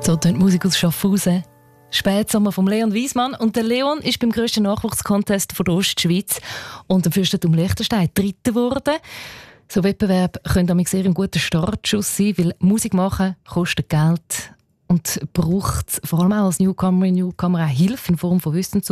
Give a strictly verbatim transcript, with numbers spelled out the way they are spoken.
So tönt Musik aus Schaffhausen. Spätsommer von Leon Wiesmann. Und der Leon ist beim grössten Nachwuchscontest von der Ostschweiz und im Fürstentum Liechtenstein Dritter geworden. So Wettbewerbe können damit sehr ein guter Startschuss sein, weil Musik machen kostet Geld und braucht vor allem auch als Newcomer, Newcomer auch Hilfe in Form von Wissen.